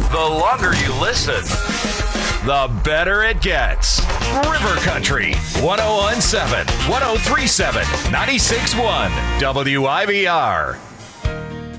The longer you listen, the better it gets. River Country, 1017, 1037, 96.1, WIVR.